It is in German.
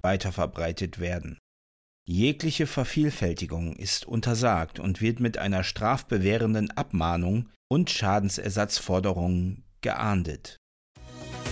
weiterverbreitet werden. Jegliche Vervielfältigung ist untersagt und wird mit einer strafbewährenden Abmahnung und Schadensersatzforderung geahndet.